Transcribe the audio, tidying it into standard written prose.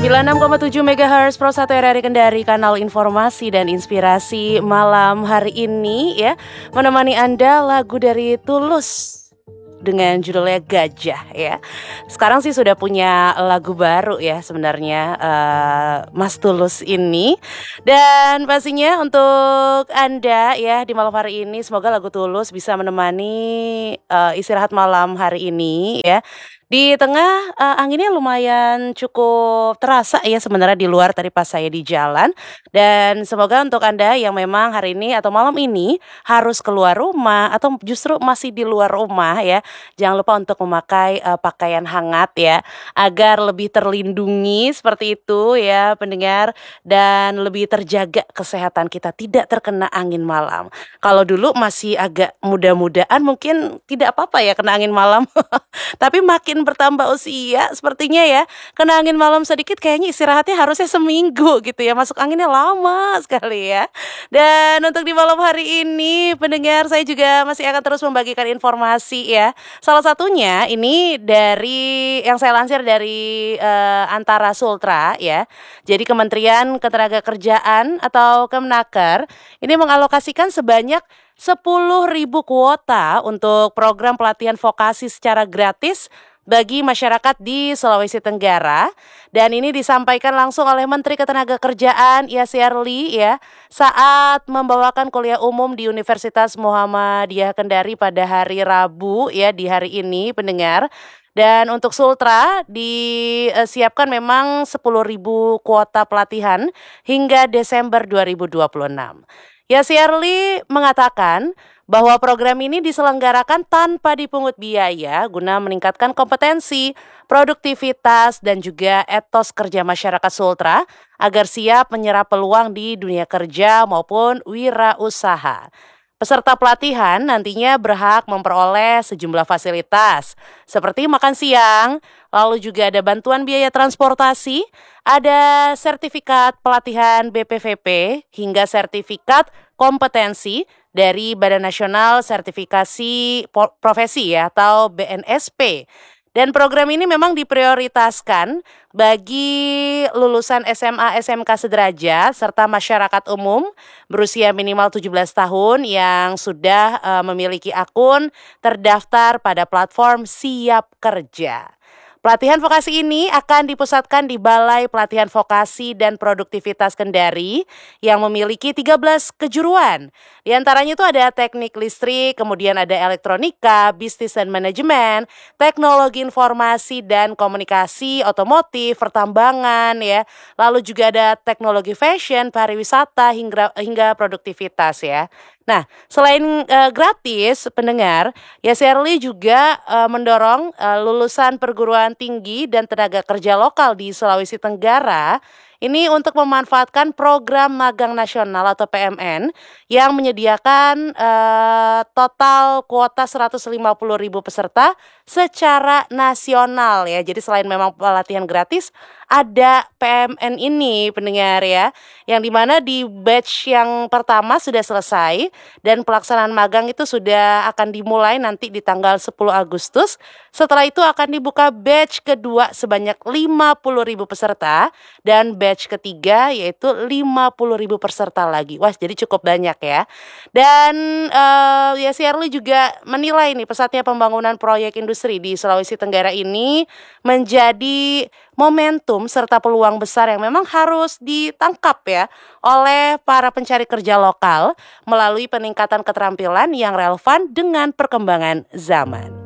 96,7 MHz Pro 1 RRI Kendari, kanal informasi dan inspirasi malam hari ini ya. Menemani Anda lagu dari Tulus dengan judulnya Gajah ya. Sekarang sih sudah punya lagu baru ya sebenarnya Mas Tulus ini. Dan pastinya untuk Anda ya di malam hari ini semoga lagu Tulus bisa menemani istirahat malam hari ini ya. Di tengah anginnya lumayan cukup terasa ya sebenarnya di luar tadi pas saya di jalan. Dan semoga untuk Anda yang memang hari ini atau malam ini harus keluar rumah atau justru masih di luar rumah ya, jangan lupa untuk memakai pakaian hangat ya agar lebih terlindungi seperti itu ya pendengar, dan lebih terjaga kesehatan kita tidak terkena angin malam. Kalau dulu masih agak muda-mudaan mungkin tidak apa-apa ya kena angin malam. Tapi makin bertambah usia sepertinya ya, kena angin malam sedikit kayaknya istirahatnya harusnya seminggu gitu ya, masuk anginnya lama sekali ya. Dan untuk di malam hari ini pendengar, saya juga masih akan terus membagikan informasi ya. Salah satunya ini dari yang saya lansir dari Antara Sultra ya. Jadi Kementerian Ketenagakerjaan atau Kemnaker ini mengalokasikan sebanyak 10.000 kuota untuk program pelatihan vokasi secara gratis bagi masyarakat di Sulawesi Tenggara, dan ini disampaikan langsung oleh Menteri Ketenagakerjaan Yasir Lee ya saat membawakan kuliah umum di Universitas Muhammadiyah Kendari pada hari Rabu ya, di hari ini pendengar. Dan untuk Sultra disiapkan memang 10.000 kuota pelatihan hingga Desember 2026. Yasir Lee mengatakan bahwa program ini diselenggarakan tanpa dipungut biaya guna meningkatkan kompetensi, produktivitas, dan juga etos kerja masyarakat Sultra agar siap menyerap peluang di dunia kerja maupun wirausaha. Peserta pelatihan nantinya berhak memperoleh sejumlah fasilitas seperti makan siang, lalu juga ada bantuan biaya transportasi, ada sertifikat pelatihan BPVP, hingga sertifikat kompetensi dari Badan Nasional Sertifikasi Profesi ya atau BNSP. Dan program ini memang diprioritaskan bagi lulusan SMA SMK sederajat serta masyarakat umum berusia minimal 17 tahun yang sudah memiliki akun terdaftar pada platform Siap Kerja. Pelatihan vokasi ini akan dipusatkan di Balai Pelatihan Vokasi dan Produktivitas Kendari yang memiliki 13 kejuruan. Di antaranya itu ada teknik listrik, kemudian ada elektronika, bisnis dan manajemen, teknologi informasi dan komunikasi, otomotif, pertambangan ya. Lalu juga ada teknologi fashion, pariwisata hingga produktivitas ya. Nah, selain gratis pendengar, Yasir Lee juga mendorong lulusan perguruan tinggi dan tenaga kerja lokal di Sulawesi Tenggara ini untuk memanfaatkan program magang nasional atau PMN yang menyediakan total kuota 150.000 peserta secara nasional ya. Jadi selain memang pelatihan gratis, ada PMN ini pendengar ya, yang dimana di batch yang pertama sudah selesai dan pelaksanaan magang itu sudah akan dimulai nanti di tanggal 10 Agustus. Setelah itu akan dibuka batch kedua sebanyak 50.000 peserta dan batch ketiga yaitu 50.000 peserta lagi. Wah, jadi cukup banyak ya. Dan Yasir Lee juga menilai nih pesatnya pembangunan proyek industri di Sulawesi Tenggara ini menjadi momentum serta peluang besar yang memang harus ditangkap ya oleh para pencari kerja lokal melalui peningkatan keterampilan yang relevan dengan perkembangan zaman.